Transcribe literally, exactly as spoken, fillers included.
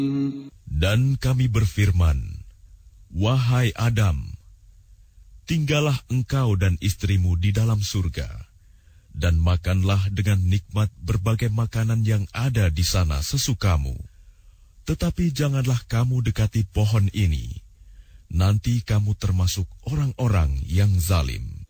Dan kami berfirman, wahai Adam, tinggallah engkau dan istrimu di dalam surga, dan makanlah dengan nikmat berbagai makanan yang ada di sana sesukamu. Tetapi janganlah kamu dekati pohon ini, nanti kamu termasuk orang-orang yang zalim.